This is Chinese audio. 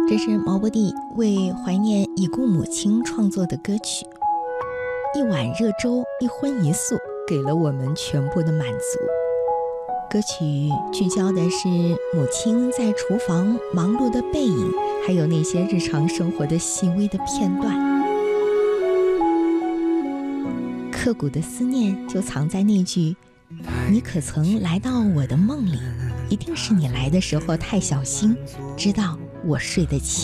这是毛不易为怀念已故母亲创作的歌曲。一碗热粥，一荤一素，给了我们全部的满足。歌曲聚焦的是母亲在厨房忙碌的背影，还有那些日常生活的细微的片段。刻骨的思念就藏在那句：你可曾来到我的梦里？一定是你来的时候太小心，知道我睡得轻。